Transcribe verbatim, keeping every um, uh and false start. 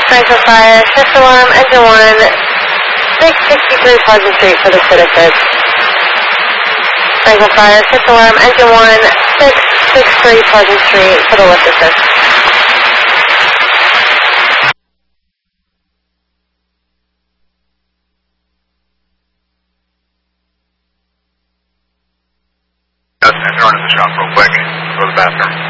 Franklin Fire, shift alarm, engine one, six sixty-three Pleasant Street for the citizen. Franklin Fire, shift alarm, engine one, six sixty-three Pleasant Street for the lift assist. Just run in the shop real quick. Go to the bathroom.